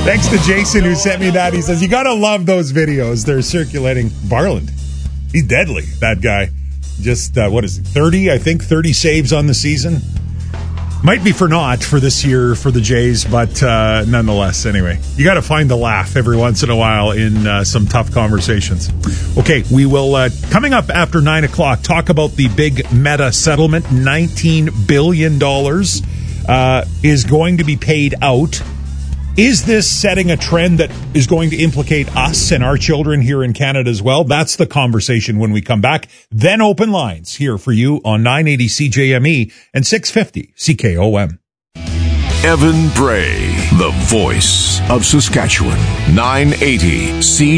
Thanks to Jason who sent me that. He says, you got to love those videos. They're circulating. Barland. He's deadly, that guy. Just, 30, I think, 30 saves on the season. Might be for naught for this year for the Jays, but nonetheless, anyway. You got to find the laugh every once in a while in some tough conversations. Okay, we will, coming up after 9 o'clock, talk about the big Meta settlement. $19 billion is going to be paid out. Is this setting a trend that is going to implicate us and our children here in Canada as well? That's the conversation when we come back. Then open lines here for you on 980 CJME and 650 CKOM. Evan Bray, the voice of Saskatchewan. 980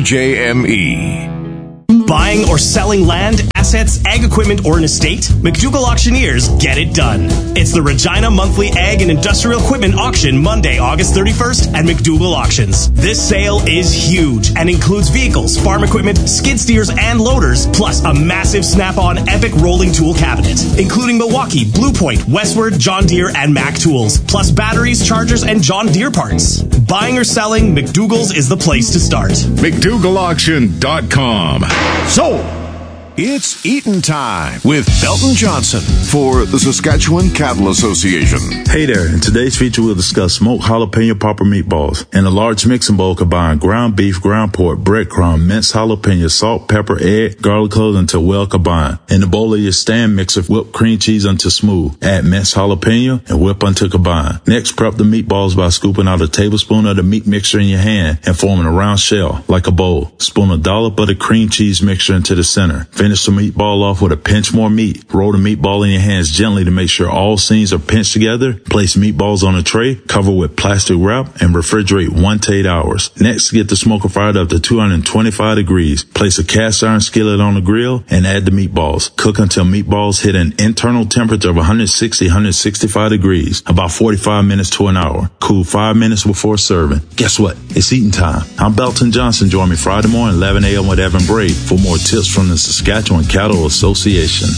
CJME. Buying or selling land, assets, ag equipment, or an estate? McDougall Auctioneers get it done. It's the Regina Monthly Ag and Industrial Equipment Auction Monday, August 31st at McDougall Auctions. This sale is huge and includes vehicles, farm equipment, skid steers, and loaders, plus a massive Snap-on Epic rolling tool cabinet, including Milwaukee, Blue Point, Westward, John Deere, and Mac tools, plus batteries, chargers, and John Deere parts. Buying or selling, McDougall's is the place to start. McDougallAuction.com. So, it's eatin' time with Belton Johnson for the Saskatchewan Cattle Association. Hey there, in today's feature we'll discuss smoked jalapeno popper meatballs. In a large mixing bowl, combine ground beef, ground pork, breadcrumb, minced jalapeno, salt, pepper, egg, garlic cloves until well combined. In the bowl of your stand mixer, whip cream cheese until smooth. Add minced jalapeno and whip until combined. Next, prep the meatballs by scooping out a tablespoon of the meat mixture in your hand and forming a round shell like a bowl. Spoon a dollop of the cream cheese mixture into the center. Finish the meatball off with a pinch more meat. Roll the meatball in your hands gently to make sure all seams are pinched together. Place meatballs on a tray, cover with plastic wrap, and refrigerate 1 to 8 hours. Next, get the smoker fired up to 225 degrees. Place a cast iron skillet on the grill and add the meatballs. Cook until meatballs hit an internal temperature of 160-165 degrees, about 45 minutes to an hour. Cool 5 minutes before serving. Guess what? It's eating time. I'm Belton Johnson. Join me Friday morning, 11 a.m. with Evan Bray for more tips from the Saskatchewan Cattle Association.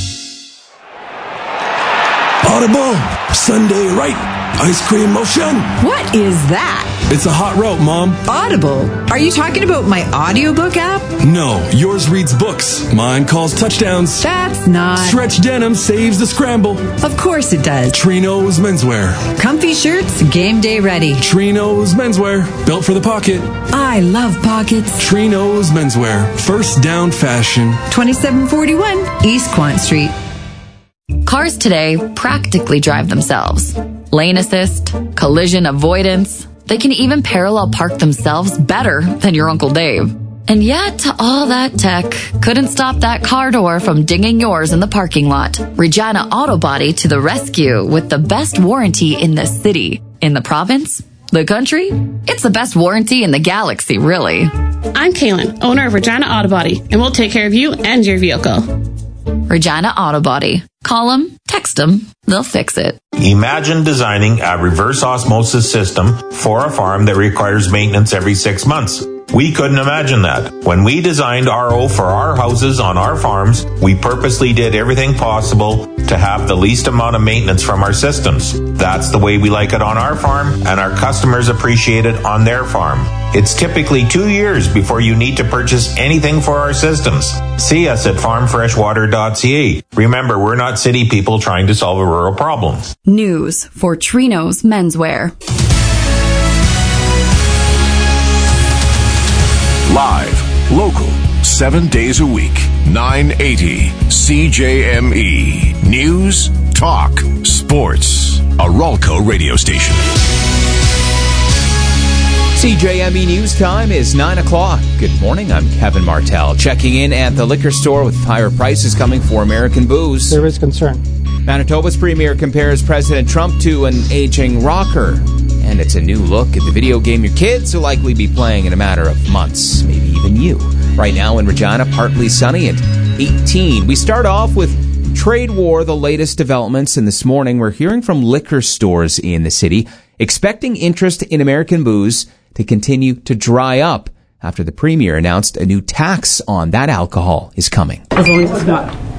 Audible, Sunday right, ice cream motion. What is that? It's a hot rope, Mom. Audible? Are you talking about my audiobook app? No, yours reads books. Mine calls touchdowns. That's not. Stretch denim saves the scramble. Of course it does. Trino's menswear. Comfy shirts, game day ready. Trino's menswear, built for the pocket. I love pockets. Trino's menswear, first down fashion. 2741 East Quant Street. Cars today practically drive themselves. Lane assist, collision avoidance. They can even parallel park themselves better than your Uncle Dave. And yet, all that tech couldn't stop that car door from dinging yours in the parking lot. Regina Auto Body to the rescue with the best warranty in the city. In the province? The country? It's the best warranty in the galaxy, really. I'm Kaylin, owner of Regina Auto Body, and we'll take care of you and your vehicle. Regina Auto Body. Call them, text them, they'll fix it. Imagine designing a reverse osmosis system for a farm that requires maintenance every 6 months. We couldn't imagine that. When we designed RO for our houses on our farms, we purposely did everything possible to have the least amount of maintenance from our systems. That's the way we like it on our farm, and our customers appreciate it on their farm. It's typically 2 years before you need to purchase anything for our systems. See us at farmfreshwater.ca. Remember, we're not city people trying to solve a rural problem. News for Trino's Menswear. Live, local, 7 days a week, 980 CJME. News, talk, sports. A Ralco radio station. CJME News Time is 9 o'clock. Good morning, I'm Kevin Martell. Checking in at the liquor store with higher prices coming for American booze. There is concern. Manitoba's premier compares President Trump to an aging rocker. And it's a new look at the video game your kids will likely be playing in a matter of months, maybe even you. Right now in Regina, partly sunny at 18. We start off with trade war, the latest developments. And this morning, we're hearing from liquor stores in the city, expecting interest in American booze to continue to dry up after the premier announced a new tax on that alcohol is coming. As long as it's not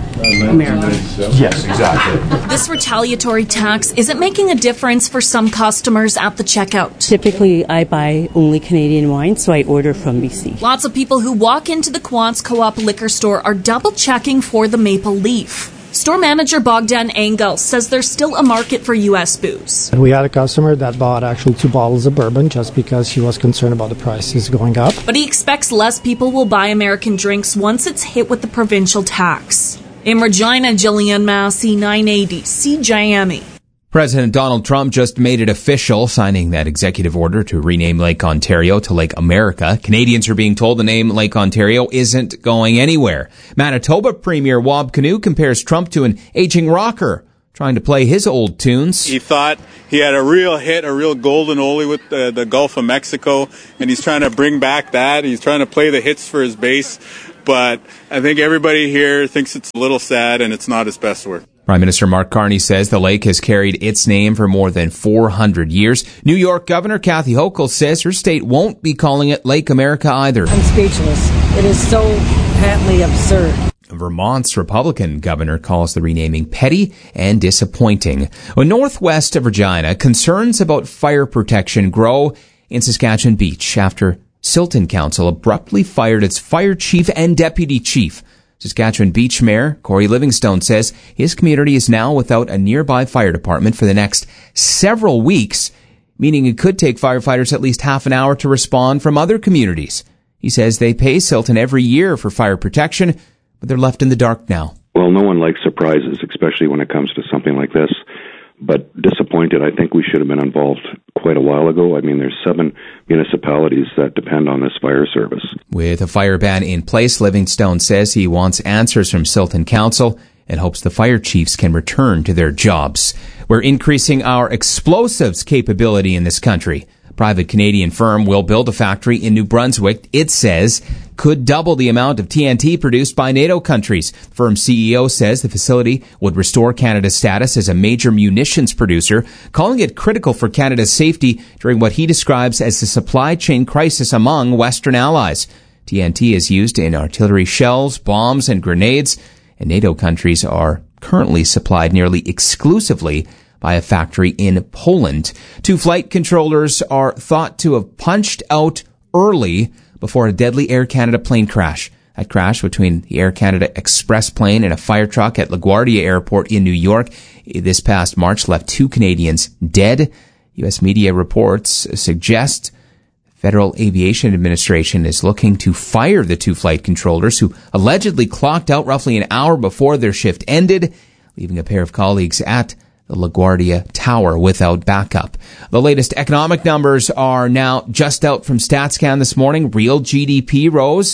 America. Yes, exactly. This retaliatory tax isn't making a difference for some customers at the checkout. Typically, I buy only Canadian wine, so I order from BC. Lots of people who walk into the Quants Co-op liquor store are double-checking for the maple leaf. Store manager Bogdan Engel says there's still a market for U.S. booze. We had a customer that bought actually 2 bottles of bourbon just because she was concerned about the prices going up. But he expects less people will buy American drinks once it's hit with the provincial tax. In Regina, Jillian Massey, 980 CJME. President Donald Trump just made it official, signing that executive order to rename Lake Ontario to Lake America. Canadians are being told the name Lake Ontario isn't going anywhere. Manitoba Premier Wab Kinew compares Trump to an aging rocker trying to play his old tunes. He thought he had a real hit, a real golden oldie with the Gulf of Mexico, and he's trying to bring back that. He's trying to play the hits for his base, but I think everybody here thinks it's a little sad and it's not his best work. Prime Minister Mark Carney says the lake has carried its name for more than 400 years. New York Governor Kathy Hochul says her state won't be calling it Lake America either. I'm speechless. It is so patently absurd. Vermont's Republican governor calls the renaming petty and disappointing. Northwest of Regina, concerns about fire protection grow in Saskatchewan Beach after Silton Council abruptly fired its fire chief and deputy chief. Saskatchewan Beach Mayor Corey Livingstone says his community is now without a nearby fire department for the next several weeks, meaning it could take firefighters at least half an hour to respond from other communities. He says they pay Silton every year for fire protection, but they're left in the dark now. Well, no one likes surprises, especially when it comes to something like this. But disappointed, I think we should have been involved quite a while ago. I mean, there's 7 municipalities that depend on this fire service. With a fire ban in place, Livingstone says he wants answers from Silton Council and hopes the fire chiefs can return to their jobs. We're increasing our explosives capability in this country. A private Canadian firm will build a factory in New Brunswick, it says, could double the amount of TNT produced by NATO countries. The firm's CEO says the facility would restore Canada's status as a major munitions producer, calling it critical for Canada's safety during what he describes as the supply chain crisis among Western allies. TNT is used in artillery shells, bombs, and grenades, and NATO countries are currently supplied nearly exclusively by a factory in Poland. 2 flight controllers are thought to have punched out early before a deadly Air Canada plane crash. That crash between the Air Canada Express plane and a fire truck at LaGuardia Airport in New York this past March left 2 Canadians dead. U.S. media reports suggest the Federal Aviation Administration is looking to fire the 2 flight controllers who allegedly clocked out roughly an hour before their shift ended, leaving a pair of colleagues at the LaGuardia Tower without backup. The latest economic numbers are now just out from StatsCan this morning. Real GDP rose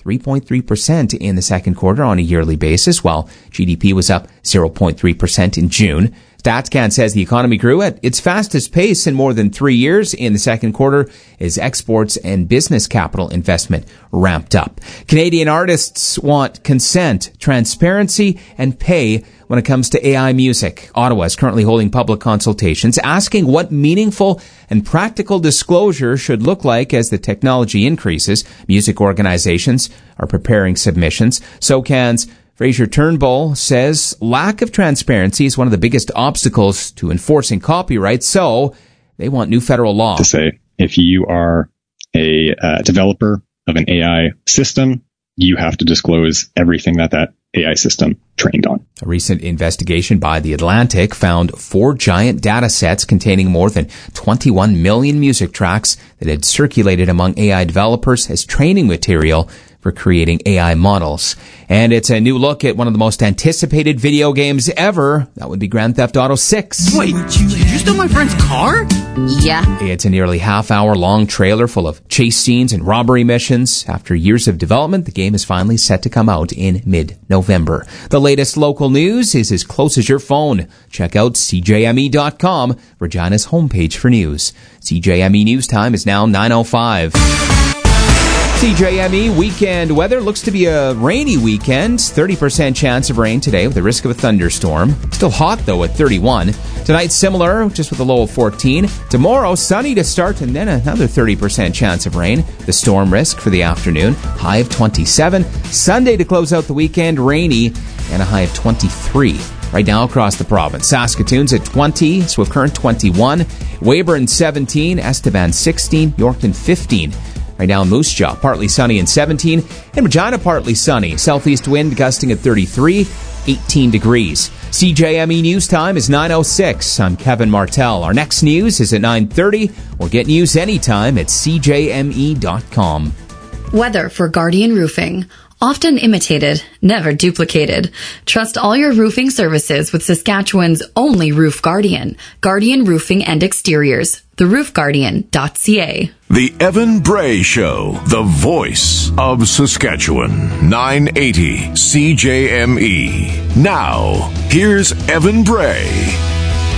3.3% in the second quarter on a yearly basis, while GDP was up 0.3% in June. StatsCan says the economy grew at its fastest pace in more than 3 years in the second quarter as exports and business capital investment ramped up. Canadian artists want consent, transparency, and pay when it comes to AI music. Ottawa is currently holding public consultations asking what meaningful and practical disclosure should look like as the technology increases. Music organizations are preparing submissions. SOCAN's Fraser Turnbull says lack of transparency is one of the biggest obstacles to enforcing copyright, so they want new federal law. To say, if you are a developer of an AI system, you have to disclose everything that AI system trained on. A recent investigation by The Atlantic found 4 giant data sets containing more than 21 million music tracks that had circulated among AI developers as training material for creating AI models. And it's a new look at one of the most anticipated video games ever. That would be Grand Theft Auto 6. Wait, did you steal my friend's car? Yeah. It's a nearly half-hour-long trailer full of chase scenes and robbery missions. After years of development, the game is finally set to come out in mid-November. The latest local news is as close as your phone. Check out CJME.com, Regina's homepage for news. CJME News Time is now 9:05. CJME weekend weather looks to be a rainy weekend. 30% chance of rain today with the risk of a thunderstorm. Still hot though at 31. Tonight similar, just with a low of 14. Tomorrow sunny to start and then another 30% chance of rain. The storm risk for the afternoon. High of 27. Sunday to close out the weekend rainy and a high of 23. Right now across the province, Saskatoon's at 20, Swift Current 21, Weyburn 17, Estevan 16, Yorkton 15. Right now in Moose Jaw, partly sunny and 17, and Regina partly sunny. Southeast wind gusting at 33, 18 degrees. CJME News Time is 9:06. I'm Kevin Martell. Our next news is at 9:30, or get news anytime at cjme.com. Weather for Guardian Roofing. Often imitated, never duplicated. Trust all your roofing services with Saskatchewan's only Roof Guardian. Guardian Roofing and Exteriors. TheRoofGuardian.ca. The Evan Bray Show, the voice of Saskatchewan. 980 CJME. Now, here's Evan Bray.